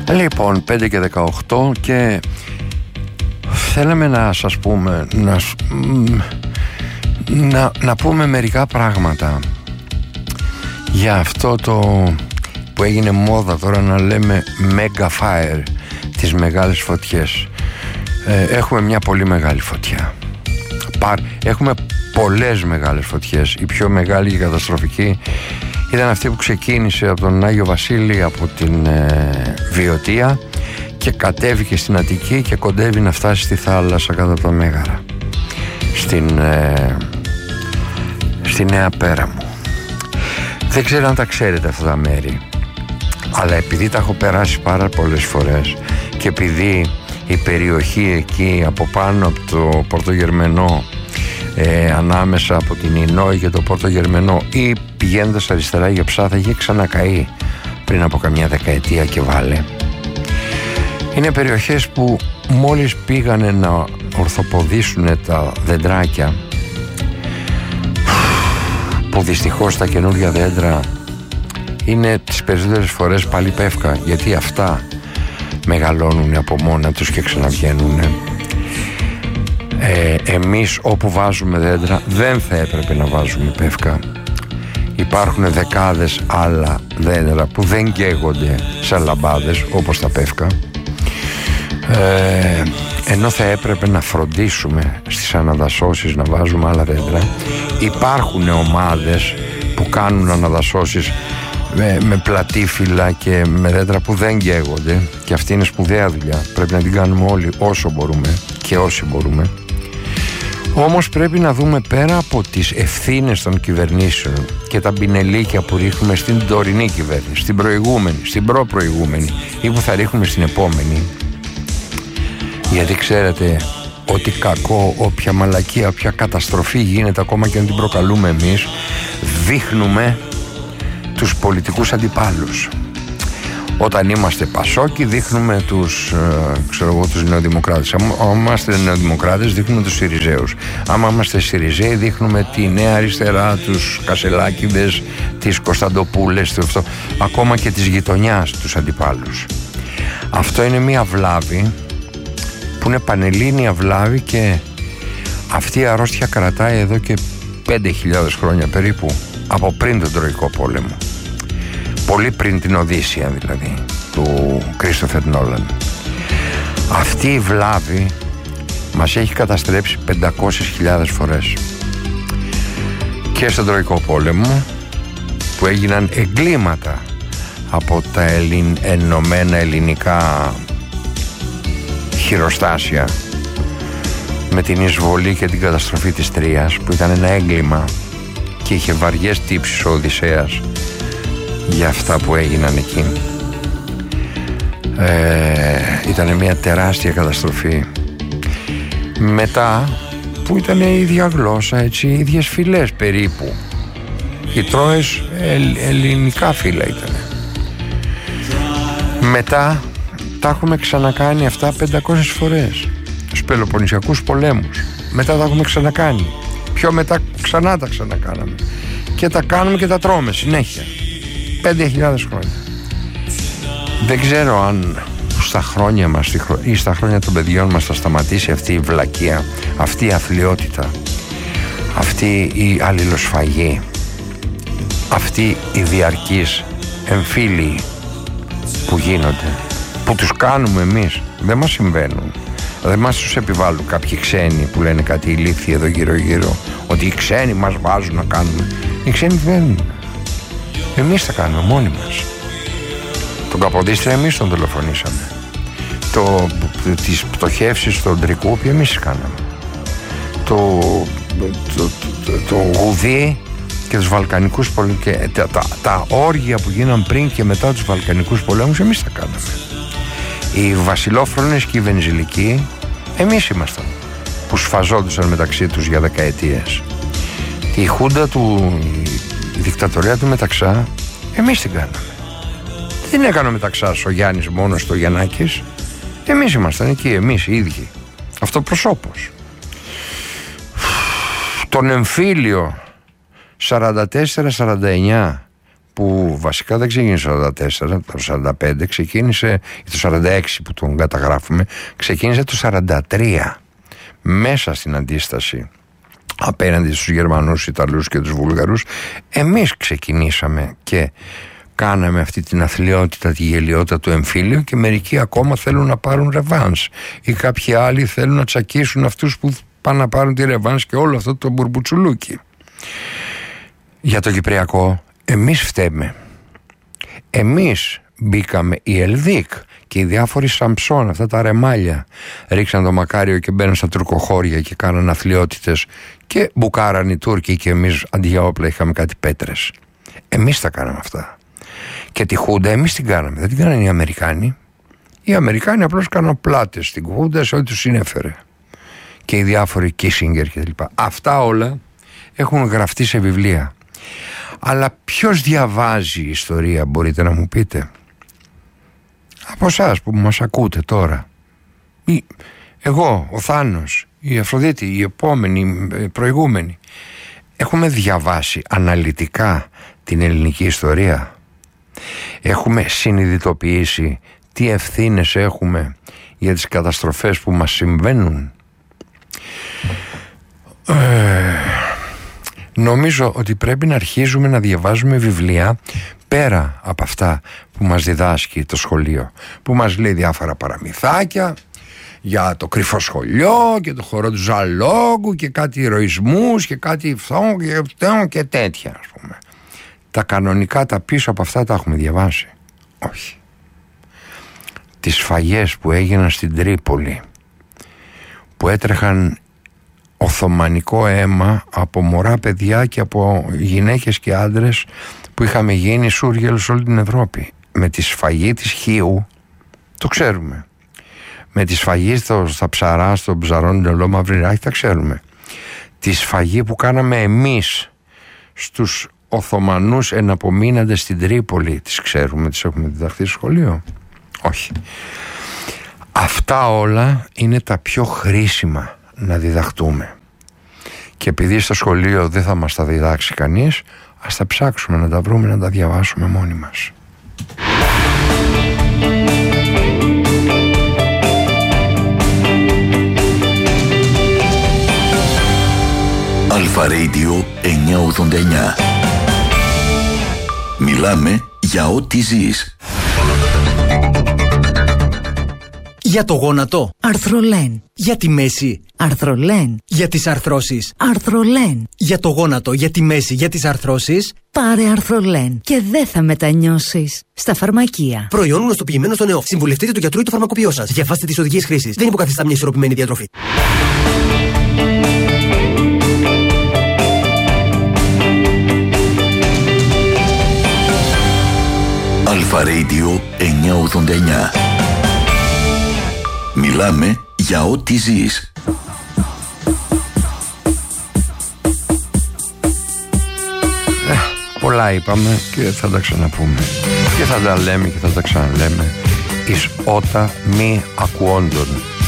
Λοιπόν, 5 και 18 και θέλαμε να σας πούμε, να πούμε μερικά πράγματα για αυτό το που έγινε μόδα τώρα να λέμε mega fire, τις μεγάλες φωτιές. Έχουμε μια πολύ μεγάλη φωτιά. Έχουμε πολλές μεγάλες φωτιές. Η πιο μεγάλη και καταστροφική ήταν αυτή που ξεκίνησε από τον Άγιο Βασίλη, από την Βιωτία και κατέβηκε στην Αττική και κοντεύει να φτάσει στη θάλασσα κάτω από τα Μέγαρα, στη Νέα Πέραμο. Δεν ξέρω αν τα ξέρετε αυτά τα μέρη, αλλά επειδή τα έχω περάσει πάρα πολλές φορές και επειδή η περιοχή εκεί από πάνω από το Πορτογερμενό, ανάμεσα από την Ινόη και το Πορτογερμενό ή πηγαίνοντας αριστερά για Ψάθα, είχε ξανακαεί πριν από καμιά δεκαετία και βάλε. Είναι περιοχές που μόλις πήγανε να ορθοποδήσουν τα δεντράκια, που δυστυχώς τα καινούργια δέντρα είναι τις περισσότερες φορές πάλι πεύκα, γιατί αυτά μεγαλώνουν από μόνα τους και ξαναβγαίνουν. Εμείς όπου βάζουμε δέντρα δεν θα έπρεπε να βάζουμε πεύκα. Υπάρχουν δεκάδες άλλα δέντρα που δεν καίγονται σαν λαμπάδες όπως τα πεύκα, ενώ θα έπρεπε να φροντίσουμε στις αναδασώσεις να βάζουμε άλλα δέντρα. Υπάρχουν ομάδες που κάνουν αναδασώσεις με πλατήφυλλα και με δέντρα που δεν καίγονται, και αυτή είναι σπουδαία δουλειά. Πρέπει να την κάνουμε όλοι όσο μπορούμε και όσοι μπορούμε. Όμως πρέπει να δούμε, πέρα από τις ευθύνες των κυβερνήσεων και τα μπινελίκια που ρίχνουμε στην τωρινή κυβέρνηση, στην προηγούμενη, στην προπροηγούμενη ή που θα ρίχνουμε στην επόμενη, γιατί ξέρετε ότι κακό, όποια μαλακία, όποια καταστροφή γίνεται, ακόμα και αν την προκαλούμε εμείς, δείχνουμε τους πολιτικούς αντιπάλους. Όταν είμαστε Πασόκοι δείχνουμε τους νεοδημοκράτες. Αν είμαστε νεοδημοκράτες δείχνουμε τους Συριζέους. Αν είμαστε Συριζέοι δείχνουμε τη Νέα Αριστερά, τους Κασελάκηδες, τις Κωνσταντοπούλες, ακόμα και της γειτονιάς τους αντιπάλους. Αυτό είναι μια βλάβη που είναι πανελλήνια βλάβη, και αυτή η αρρώστια κρατάει εδώ και 5.000 χρόνια περίπου, από πριν τον Τροϊκό Πόλεμο. Πολύ πριν την Οδύσσεια δηλαδή του Κρίστοφερ Νόλαν. Αυτή η βλάβη μας έχει καταστρέψει 500.000 φορές. Και στον Τροϊκό Πόλεμο, που έγιναν εγκλήματα από τα ενωμένα ελληνικά χειροστάσια, με την εισβολή και την καταστροφή της Τρίας, που ήταν ένα έγκλημα και είχε βαριές τύψεις ο Οδυσσέας για αυτά που έγιναν εκεί. Ήταν μια τεράστια καταστροφή. Μετά, που ήταν η ίδια γλώσσα, έτσι, οι ίδιες φυλές περίπου, οι Τρόες ελληνικά φύλλα ήταν. Μετά τα έχουμε ξανακάνει αυτά 500 φορές στους Πελοποννησιακούς πολέμους. Μετά τα έχουμε ξανακάνει. Πιο μετά ξανά τα ξανακάναμε. Και τα κάνουμε και τα τρώμε συνέχεια. 5.000 χρόνια. Δεν ξέρω αν στα χρόνια μας ή στα χρόνια των παιδιών μας θα σταματήσει αυτή η βλακεία, αυτή η αθλιότητα, αυτή η αλληλοσφαγή, αυτή η διαρκής εμφύλοι που γίνονται, που τους κάνουμε εμείς. Δεν μας συμβαίνουν. Δεν μας τους επιβάλλουν κάποιοι ξένοι που λένε κάτι ηλίθιοι εδώ γύρω-γύρω, ότι οι ξένοι μας βάζουν να κάνουμε. Οι ξένοι δεν. Εμείς τα κάνουμε μόνοι μας. Τον Καποδίστρια εμείς τον δολοφονήσαμε. Τις πτωχεύσεις στον Τρικούπι εμείς τις κάναμε. Το Γουδί και τους Βαλκανικούς πολέμους και τα όργια που γίναν πριν και μετά τους Βαλκανικούς πολέμους εμείς τα κάναμε. Οι βασιλόφρονες και οι βενζιλικοί εμείς ήμασταν, που σφαζόντουσαν μεταξύ τους για δεκαετίες. Η Χούντα η δικτατορία του Μεταξά εμείς την κάναμε. Δεν έκανε ο Μεταξάς ο Γιάννης μόνος, το Γιαννάκης. Εμείς ήμασταν εκεί, εμείς οι ίδιοι, αυτοπροσώπως. Τον εμφύλιο 44-49 που βασικά δεν ξεκίνησε το 44, το 45 ξεκίνησε, το 46 που τον καταγράφουμε, ξεκίνησε το 43 μέσα στην αντίσταση απέναντι στους Γερμανούς, Ιταλούς και τους Βούλγαρους. Εμείς ξεκινήσαμε και κάναμε αυτή την αθλιότητα, τη γελιότητα του εμφύλιου, και μερικοί ακόμα θέλουν να πάρουν ρεβάνς ή κάποιοι άλλοι θέλουν να τσακίσουν αυτούς που πάνε να πάρουν τη ρεβάνς και όλο αυτό το μπουρμπουτσουλούκι. Για το Κυπριακό εμείς φταίμε. Εμείς μπήκαμε, η Ελδίκ και οι διάφοροι Σαμψόν, αυτά τα ρεμάλια, ρίξαν το Μακάριο και μπαίνουν στα τουρκοχώρια και κάναν αθλιότητες και μπουκάραν οι Τούρκοι, και εμείς αντί για όπλα είχαμε κάτι πέτρες. Εμείς τα κάναμε αυτά. Και τη Χούντα εμείς την κάναμε, δεν την κάνανε οι Αμερικάνοι. Οι Αμερικάνοι απλώς κάναν πλάτες στην Χούντα σε ό,τι τους συνέφερε. Και οι διάφοροι Κίσιγκερ κτλ. Αυτά όλα έχουν γραφτεί σε βιβλία. Αλλά ποιος διαβάζει ιστορία, μπορείτε να μου πείτε? Από εσάς που μας ακούτε τώρα. Εγώ, ο Θάνος, η Αφροδίτη, η επόμενη, η προηγούμενη. Έχουμε διαβάσει αναλυτικά την ελληνική ιστορία? Έχουμε συνειδητοποιήσει τι ευθύνες έχουμε για τις καταστροφές που μας συμβαίνουν? Νομίζω ότι πρέπει να αρχίζουμε να διαβάζουμε βιβλία πέρα από αυτά που μας διδάσκει το σχολείο, που μας λέει διάφορα παραμυθάκια για το κρυφό σχολείο και το χορό του Ζαλόγκου και κάτι ηρωισμούς και κάτι αυτό και τέτοια, ας πούμε. Τα κανονικά, τα πίσω από αυτά τα έχουμε διαβάσει? Όχι. Τις σφαγές που έγιναν στην Τρίπολη, που έτρεχαν οθωμανικό αίμα από μωρά παιδιά και από γυναίκες και άντρες, που είχαμε γίνει σούργελους σε όλη την Ευρώπη. Με τη σφαγή της Χίου, το ξέρουμε. Με τη σφαγή στα ψαρά, στον ψαρόν νελό μαυρηράκι, τα ξέρουμε. Τη σφαγή που κάναμε εμείς στους Οθωμανούς εναπομείναντες στην Τρίπολη, τις ξέρουμε, τις έχουμε διδαχθεί στο σχολείο? Όχι. Αυτά όλα είναι τα πιο χρήσιμα να διδαχτούμε. Και επειδή στο σχολείο δεν θα μας τα διδάξει κανείς, ας τα ψάξουμε, να τα βρούμε, να τα διαβάσουμε μόνοι μας. Αλφα Radio 989. Μιλάμε για ό,τι ζεις. Για το γόνατο, Αρθρολέν. για τη μέση, Αρθρολέν. για τις αρθρώσεις. Αρθρολέν. Για το γόνατο, για τη μέση, για τις αρθρώσεις. Πάρε Αρθρολέν και δεν θα μετανιώσεις. Στα φαρμακεία. Προϊόν γνωστοποιημένο στον ΕΟΦ. Συμβουλευτείτε το γιατρό ή το φαρμακοποιό σας. Διαβάστε τις οδηγίες χρήσης. Δεν υποκαθιστά μια ισορροπημένη διατροφή. Αλφα Radio 989. Μιλάμε για ό,τι ζεις. Πολλά είπαμε και θα τα ξαναπούμε. Και θα τα λέμε και θα τα ξαναλέμε. Εις ότα μη ακουόντων.